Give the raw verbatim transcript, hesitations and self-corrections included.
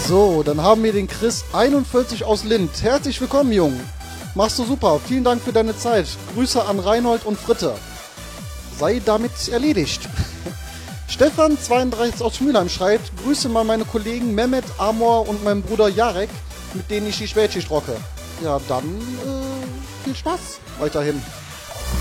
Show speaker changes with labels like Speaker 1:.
Speaker 1: So, dann haben wir den Chris einundvierzig aus Lind. Herzlich willkommen, Jung. Machst du super. Vielen Dank für deine Zeit. Grüße an Reinhold und Fritte. Sei damit erledigt. Stefan zweiunddreißig aus Schmülheim schreibt, grüße mal meine Kollegen Mehmet, Amor und meinen Bruder Jarek, mit denen ich die Spätschicht rocke. Ja, dann äh, viel Spaß weiterhin.